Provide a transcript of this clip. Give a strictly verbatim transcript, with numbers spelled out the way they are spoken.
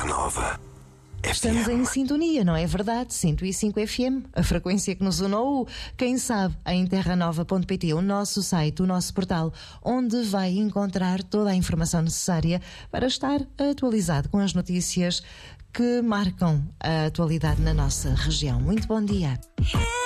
Terra Nova. Estamos em sintonia, não é verdade? cento e cinco F M, a frequência que nos unou. Quem sabe, em terra nova ponto pt, o nosso site, o nosso portal, onde vai encontrar toda a informação necessária para estar atualizado com as notícias que marcam a atualidade na nossa região. Muito bom dia.